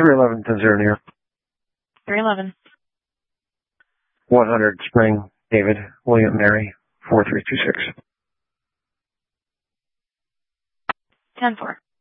311 10 near. 311. 100 Spring, David, William Mary, 4326. 10-4.